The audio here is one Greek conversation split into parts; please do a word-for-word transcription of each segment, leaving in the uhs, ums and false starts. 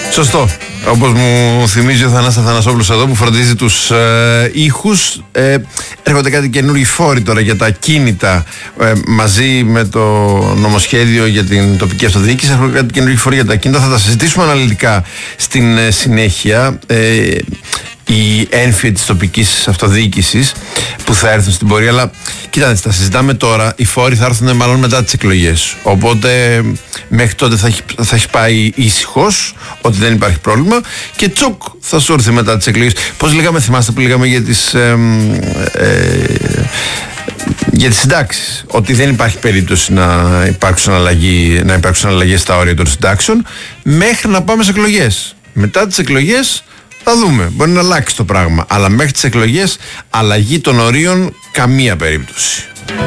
Σωστό. Όπως μου θυμίζει ο Θανάσης Αθανασόπουλος εδώ που φροντίζει τους ε, ήχους, ε, έρχονται κάτι καινούργιοι φόροι τώρα για τα ακίνητα ε, μαζί με το νομοσχέδιο για την τοπική αυτοδιοίκηση. Έρχονται κάτι καινούργιοι φόροι για τα ακίνητα. Θα τα συζητήσουμε αναλυτικά στην ε, συνέχεια. Ε, η ένφυα της τοπικής αυτοδιοίκησης που θα έρθουν στην πορεία. Αλλά κοιτάξτε, τα συζητάμε τώρα. Οι φόροι θα έρθουν μάλλον μετά τις εκλογές. Οπότε μέχρι τότε θα έχει, θα έχει πάει ήσυχος ότι δεν υπάρχει πρόβλημα και τσοκ θα σου έρθει μετά τις εκλογές. Πώς λέγαμε, θυμάστε που λέγαμε για τις ε, ε, για τις συντάξεις, ότι δεν υπάρχει περίπτωση να υπάρξουν, αλλαγή, να υπάρξουν αλλαγές στα όρια των συντάξεων μέχρι να πάμε σε εκλογές. Μετά τις εκλογές θα δούμε, μπορεί να αλλάξει το πράγμα, αλλά μέχρι τις εκλογές αλλαγή των ορίων καμία περίπτωση.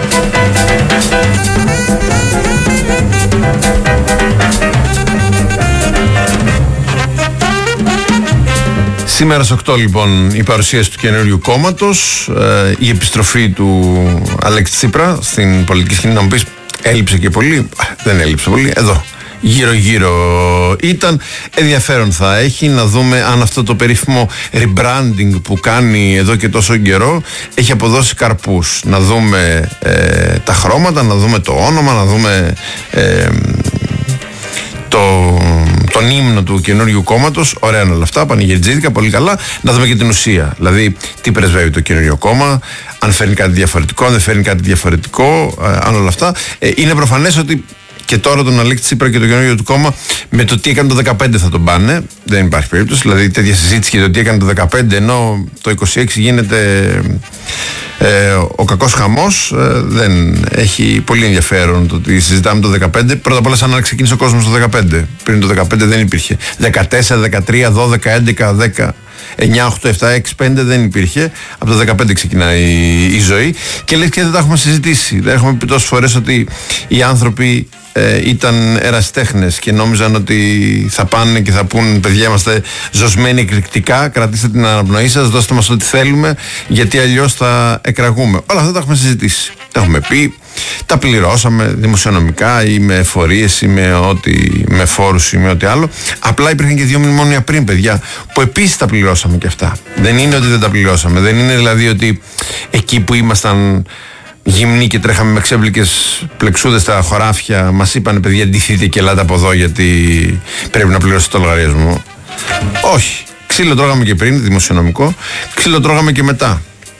Σήμερα στις οκτώ λοιπόν η παρουσίαση του καινούριου κόμματος, ε, η επιστροφή του Αλέξη Τσίπρα στην πολιτική σκηνή. Να μου πεις, έλειψε και πολύ? Δεν έλειψε πολύ, εδώ γύρω γύρω ήταν. Ενδιαφέρον θα έχει να δούμε αν αυτό το περίφημο rebranding που κάνει εδώ και τόσο καιρό έχει αποδώσει καρπούς. Να δούμε ε, τα χρώματα, να δούμε το όνομα, να δούμε ε, το, τον ύμνο του καινούριου κόμματος. Ωραία είναι όλα αυτά, πανηγυριτζίδικα, πολύ καλά. Να δούμε και την ουσία, δηλαδή τι πρεσβεύει το καινούριο κόμμα, αν φέρνει κάτι διαφορετικό, αν δεν φέρνει κάτι διαφορετικό, ε, αν όλα αυτά. Ε, είναι προφανές ότι και τώρα τον Αλέξη Τσίπρα και το καινούριο του κόμμα με το τι έκανε το δεκαπέντε θα τον πάνε. Δεν υπάρχει περίπτωση. Δηλαδή τέτοια συζήτηση για το τι έκανε το δεκαπέντε, ενώ το είκοσι έξι γίνεται ε, ο κακός χαμός. Ε, δεν έχει πολύ ενδιαφέρον το ότι συζητάμε το δεκαπέντε. Πρώτα απ' όλα, σαν να ξεκίνησε ο κόσμος το δεκαπέντε. Πριν το δεκαπέντε δεν υπήρχε. δεκατέσσερα, δεκατρία, δώδεκα, έντεκα, δέκα. εννιά, οκτώ, επτά, έξι, πέντε δεν υπήρχε. Από το δεκαπέντε ξεκινάει η, η ζωή. Και λες και δεν τα έχουμε συζητήσει. Δεν έχουμε πει τόσες φορές ότι οι άνθρωποι ε, ήταν ερασιτέχνες και νόμιζαν ότι θα πάνε και θα πούν: παιδιά, είμαστε ζωσμένοι εκρηκτικά. Κρατήστε την αναπνοή σας, δώστε μας ό,τι θέλουμε, γιατί αλλιώς θα εκραγούμε. Όλα αυτά τα έχουμε συζητήσει. Τα έχουμε πει. Τα πληρώσαμε δημοσιονομικά ή με εφορίες ή με, ό,τι, με φόρους ή με ό,τι άλλο. Απλά υπήρχαν και δύο μνημόνια πριν, παιδιά, που επίσης τα πληρώσαμε και αυτά. Δεν είναι ότι δεν τα πληρώσαμε. Δεν είναι δηλαδή ότι εκεί που ήμασταν γυμνοί και τρέχαμε με ξέμπλικες πλεξούδες στα χωράφια μας είπανε: παιδιά, ντυθείτε και ελάτε από εδώ γιατί πρέπει να πληρώσετε το λογαριασμό. Όχι. Ξύλο τρώγαμε και πριν, δημοσιονομικό. Ξύλο τρώγαμε και μετά.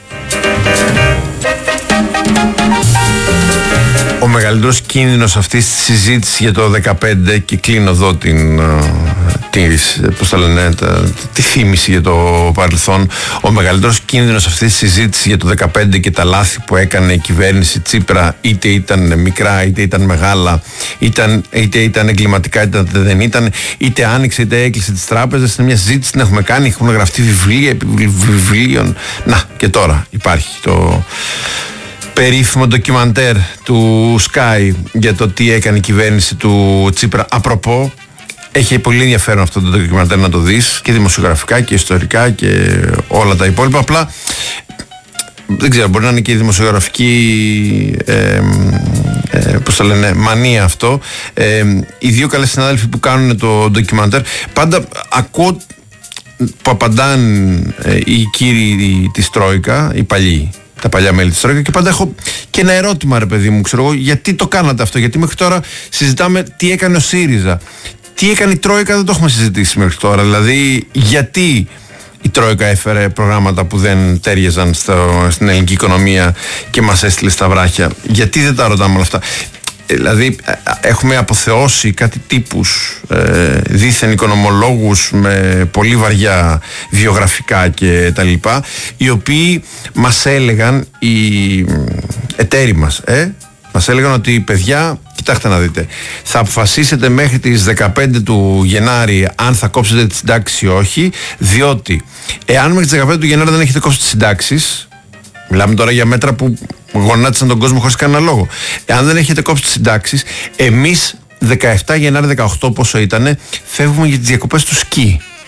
Ο μεγαλύτερος κίνδυνος αυτής της συζήτησης για το δεκαπέντε, και κλείνω εδώ την, την, πώς τα λένε, τα, τη θύμηση για το παρελθόν, ο μεγαλύτερος κίνδυνος αυτής της συζήτησης για το δεκαπέντε και τα λάθη που έκανε η κυβέρνηση Τσίπρα, είτε ήταν μικρά είτε ήταν μεγάλα, ήταν, είτε ήταν εγκληματικά είτε δεν ήταν, είτε άνοιξε είτε έκλεισε τις τράπεζες, είναι μια συζήτηση την έχουμε κάνει, έχουν γραφτεί βιβλία επί βιβλίων. Να, και τώρα υπάρχει το περίφημο ντοκιμαντέρ του Sky για το τι έκανε η κυβέρνηση του Τσίπρα. Απροπό, έχει πολύ ενδιαφέρον αυτό το ντοκιμαντέρ να το δεις, και δημοσιογραφικά και ιστορικά και όλα τα υπόλοιπα. Απλά δεν ξέρω, μπορεί να είναι και η δημοσιογραφική ε, ε, πώς το λένε, μανία αυτό. Ε, οι δύο καλές συνάδελφοι που κάνουν το ντοκιμαντέρ, πάντα ακούω που απαντάνε ε, οι κύριοι της Τρόικα, οι παλιοί, τα παλιά μέλη της Τρόικα, και πάντα έχω και ένα ερώτημα, ρε παιδί μου, ξέρω εγώ, γιατί το κάνατε αυτό? Γιατί μέχρι τώρα συζητάμε τι έκανε ο ΣΥΡΙΖΑ. Τι έκανε η Τρόικα δεν το έχουμε συζητήσει μέχρι τώρα. Δηλαδή, γιατί η Τρόικα έφερε προγράμματα που δεν τέριαζαν στο, στην ελληνική οικονομία και μας έστειλε στα βράχια? Γιατί δεν τα ρωτάμε όλα αυτά? Δηλαδή, έχουμε αποθεώσει κάτι τύπους ε, δίθεν οικονομολόγους με πολύ βαριά βιογραφικά και τα λοιπά, οι οποίοι μας έλεγαν, οι εταίροι μας, ε, μας έλεγαν ότι, παιδιά, κοιτάξτε να δείτε, θα αποφασίσετε μέχρι τις δεκαπέντε του Γενάρη αν θα κόψετε τις συντάξεις ή όχι, διότι εάν μέχρι τις δεκαπέντε του Γενάρη δεν έχετε κόψει τις συντάξεις, μιλάμε τώρα για μέτρα που γονάτισαν τον κόσμο χωρίς κανένα λόγο, εάν δεν έχετε κόψει τις συντάξεις, εμείς δεκαεπτά Γενάρη, δεκαοκτώ πόσο ήτανε, φεύγουμε για τις διακοπές του σκι.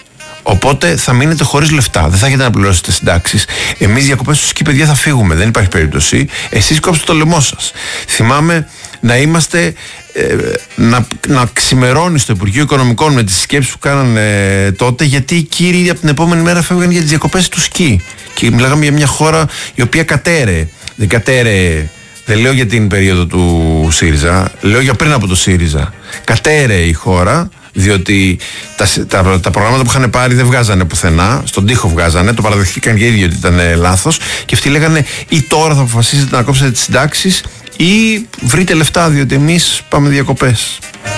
Οπότε θα μείνετε χωρίς λεφτά. Δεν θα έχετε να πληρώσετε συντάξεις. Εμείς διακοπές στους σκι, παιδιά, θα φύγουμε. Δεν υπάρχει περίπτωση. Εσείς κόψτε το λαιμό σας. Θυμάμαι να είμαστε. Ε, να, να ξημερώνει στο Υπουργείο Οικονομικών με τις σκέψεις που κάνανε ε, τότε, γιατί οι κύριοι από την επόμενη μέρα φεύγαν για τις διακοπές του σκι. Και μιλάγαμε για μια χώρα η οποία κατέρεε. Δεν κατέρεε. Δεν λέω για την περίοδο του ΣΥΡΙΖΑ, λέω για πριν από το ΣΥΡΙΖΑ. Κατέρεε η χώρα, διότι τα, τα, τα προγράμματα που είχαν πάρει δεν βγάζανε πουθενά, στον τοίχο βγάζανε, το παραδεχτήκαν και οι ίδιοι ότι ήταν ε, λάθος, και αυτοί λέγανε ή τώρα θα αποφασίσετε να κόψετε τις συντάξεις ή βρείτε λεφτά, διότι εμείς πάμε διακοπές.